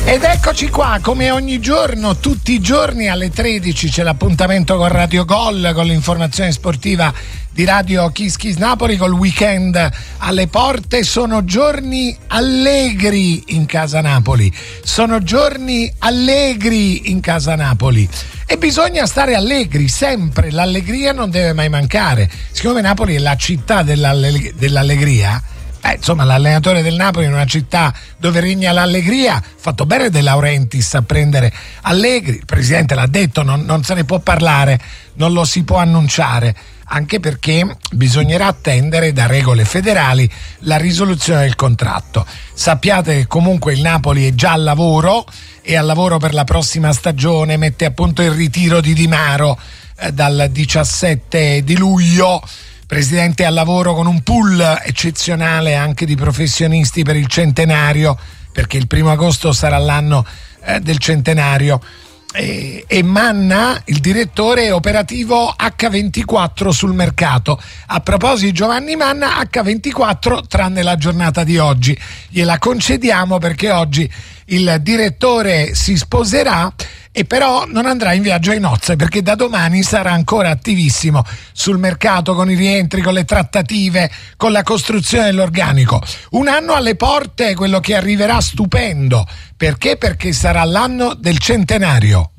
Ed eccoci qua, come ogni giorno, tutti i giorni alle 13 c'è l'appuntamento con Radio Gol, con l'informazione sportiva di Radio Kiss Kiss Napoli, col weekend alle porte. Sono giorni allegri in casa Napoli, sono giorni allegri in casa Napoli e bisogna stare allegri sempre, l'allegria non deve mai mancare. Siccome Napoli è la città dell'allegria, insomma, l'allenatore del Napoli in una città dove regna l'allegria, fatto bene De Laurentiis a prendere Allegri. Il presidente l'ha detto, non se ne può parlare, non lo si può annunciare, anche perché bisognerà attendere da regole federali la risoluzione del contratto. Sappiate che comunque il Napoli è già al lavoro, e al lavoro per la prossima stagione, mette a punto il ritiro di Di Maro dal 17 di luglio. Presidente al lavoro con un pool eccezionale anche di professionisti per il centenario, perché il 1 agosto sarà l'anno del centenario, e Manna, il direttore operativo H24 sul mercato. A proposito, Giovanni Manna, H24 tranne la giornata di oggi, gliela concediamo perché oggi il direttore si sposerà e però non andrà in viaggio ai nozze, perché da domani sarà ancora attivissimo sul mercato, con i rientri, con le trattative, con la costruzione dell'organico. Un anno alle porte, quello che arriverà stupendo. Perché? Perché sarà l'anno del centenario.